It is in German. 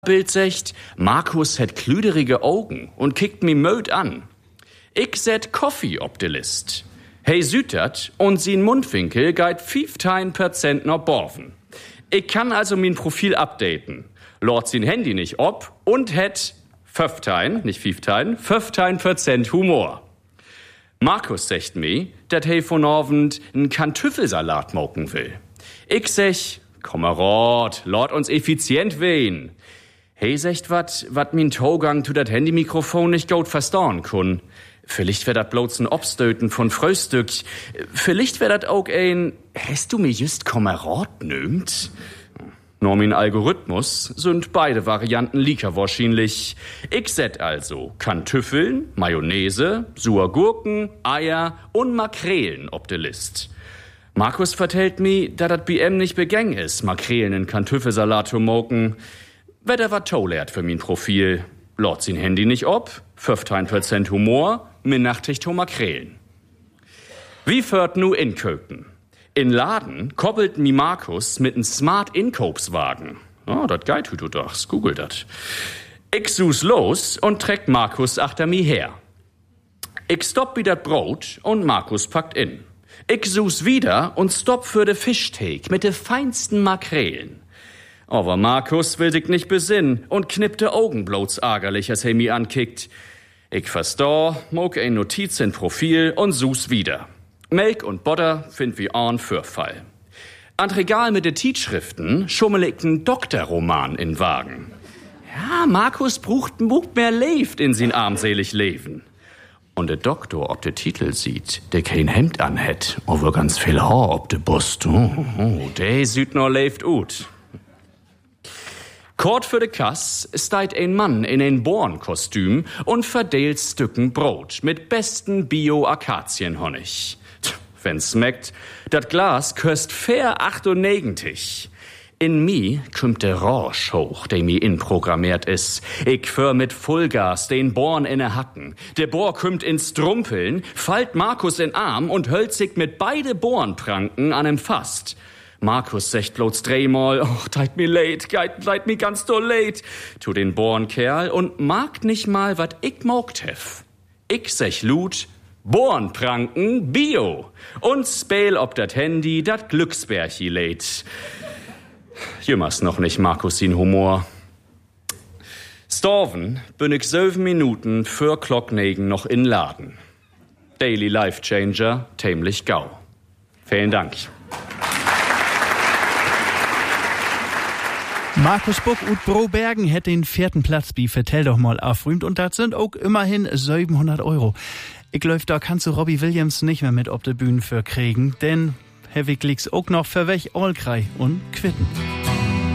Bild secht, Markus het klüderige Augen und kickt mi möd an. Ich set Coffee op de List. Hey sütert und sin Mundwinkel geit 15% noch borven. Ich kann also min Profil updaten. Lord sin Handy nicht ob und het 15% Humor. Markus secht mi, dat hey von Abend n Kantüffelsalat moken will. Ich sech, Kamerad, Lord uns effizient wehen. Hey, secht wat min Togang zu dat Handymikrofon nicht gut verstauen kun. Vielleicht wär dat bloß ein Obstöten von Fröstück. Vielleicht wär dat auch ein, hast du mir just Kamerad nömt? Nur min Algorithmus sind beide Varianten liker wahrscheinlich. Ich set also Kantüffeln, Mayonnaise, Gurken, Eier und Makrelen op de List. Markus vertellt mi, da dat BM nicht begäng is, Makrelen in Kantüffelsalat zu moken. Wetter wat tollert für min Profil. Lord sin Handy nicht ob, 15% Humor, minnachtig to Makrelen. Wie führt nu Inköpen? In Laden koppelt mi Markus mit n Smart Inkopswagen. Oh, dat geit du doch, google dat. Ich sus los und trägt Markus achter mi her. Ich stopp wie dat Brot und Markus packt in. Ich sus wieder und stopp für de Fischteig mit de feinsten Makrelen. Aber Markus will sich nicht besinnen und knippte Augen bloß ärgerlich, als er mi ankickt. Ich versteh, mog ein Notiz in Profil und sus wieder. Melk und Butter find wie an Fürfall. An Regal mit de Tietschriften schummel ich n Doktorroman in Wagen. Ja, Markus brucht mehr Leeft in sin armselig Leben. Und der Doktor ob de Titel sieht, der kein Hemd anhät, aber ganz viel Haar ob de Brust. Der sieht nur leeft ut. Kort für de Kass steit ein Mann in ein Bornkostüm und verdeelt Stücken Brot mit besten Bio-Akazienhonig. Wenn's schmeckt, dat Glas köst fair 98. In mi kümmt der Rausch hoch, der mi inprogrammiert is. Ich für mit Vollgas den Born inne Hacken. Der Bohr kümmt ins Strumpeln, fallt Markus in Arm und hölzig mit beide Bornpranken an em Fast. Markus secht bloß dreimal, deit mi leid, deit mi ganz do leid, tu den Bornkerl und mag nicht mal, wat ich mogt hef. Ich sech Lut, Bornpranken Bio und speel ob dat Handy dat Glücksbärchi lädt. Jümmers noch nicht Markus sin Humor. Storven bin ich 7 Minuten für Klocknegen noch in Laden. Daily Life Changer, tämlich gau. Vielen Dank. Markus Buck und Brobergen hätte den 4. Platz bei Vertell doch mal aufrühmt und das sind auch immerhin 700 €. Ich glaub, da kannst du Robbie Williams nicht mehr mit auf der Bühne für kriegen, denn Herr Wickligs auch noch für welch Allkrei und Quitten.